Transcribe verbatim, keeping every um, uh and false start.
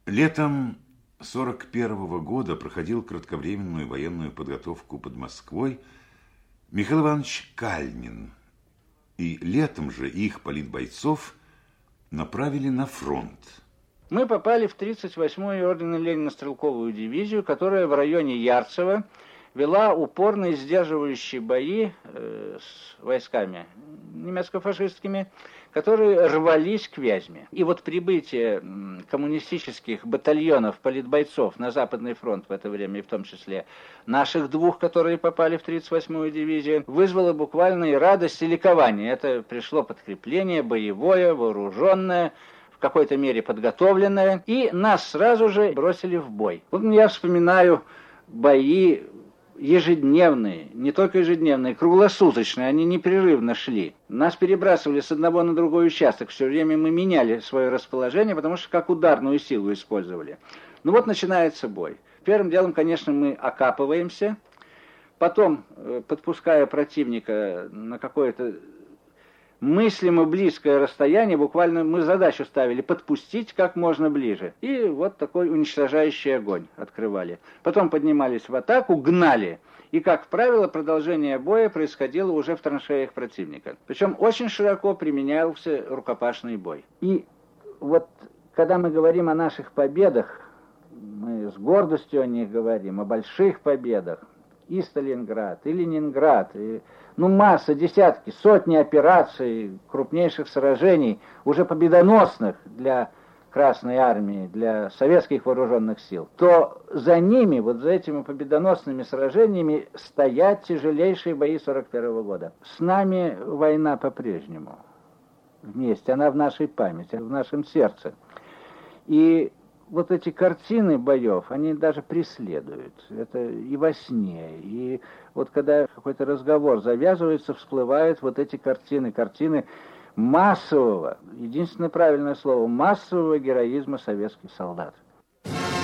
Летом сорок первого года проходил кратковременную военную подготовку под Москвой Михаил Иванович Кальнин. И летом же их политбойцов направили на фронт. Мы попали в тридцать восьмую ордена Ленина стрелковую дивизию, которая в районе Ярцево вела упорные сдерживающие бои э, с войсками немецко-фашистскими, которые рвались к Вязьме. И вот прибытие коммунистических батальонов, политбойцов на Западный фронт в это время, и в том числе наших двух, которые попали в тридцать восьмую дивизию, вызвало буквально и радость, и ликование. Это пришло подкрепление боевое, вооруженное, в какой-то мере подготовленное, и нас сразу же бросили в бой. Вот я вспоминаю бои ежедневные, не только ежедневные, круглосуточные, они непрерывно шли. Нас перебрасывали с одного на другой участок, все время мы меняли свое расположение, потому что как ударную силу использовали. Ну вот начинается бой. Первым делом, конечно, мы окапываемся, потом, подпуская противника на какое-то мыслимо близкое расстояние, буквально мы задачу ставили подпустить как можно ближе. И вот такой уничтожающий огонь открывали. Потом поднимались в атаку, гнали. И, как правило, продолжение боя происходило уже в траншеях противника. Причем очень широко применялся рукопашный бой. И вот когда мы говорим о наших победах, мы с гордостью о них говорим, о больших победах, и Сталинград, и Ленинград, и, ну, масса, десятки, сотни операций, крупнейших сражений, уже победоносных для Красной Армии, для советских вооруженных сил, то за ними, вот за этими победоносными сражениями, стоят тяжелейшие бои сорок первого года. С нами война по-прежнему вместе, она в нашей памяти, в нашем сердце. И вот эти картины боев, они даже преследуют. Это и во сне, и вот когда какой-то разговор завязывается, всплывают вот эти картины, картины массового, единственное правильное слово, массового героизма советских солдат.